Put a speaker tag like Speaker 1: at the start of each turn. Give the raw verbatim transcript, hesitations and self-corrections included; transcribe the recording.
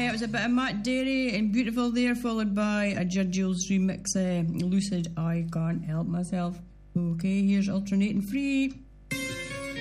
Speaker 1: Aye, it was a bit of Matt Darey and Beautiful there, followed by a Judd Jules remix, uh, Lucid, I Can't Help Myself. Okay, here's Alternating Free.